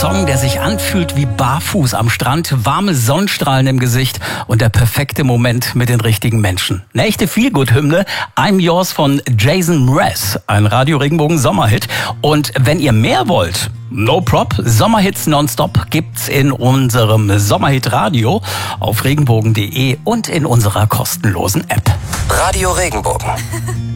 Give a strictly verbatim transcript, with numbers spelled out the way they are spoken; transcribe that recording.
Song, der sich anfühlt wie barfuß am Strand, warme Sonnenstrahlen im Gesicht und der perfekte Moment mit den richtigen Menschen. Eine echte Feelgood-Hymne, I'm Yours von Jason Mraz, ein Radio-Regenbogen-Sommerhit. Und wenn ihr mehr wollt, no prop, Sommerhits nonstop gibt's in unserem Sommerhit-Radio auf regenbogen punkt de und in unserer kostenlosen App. Radio Regenbogen.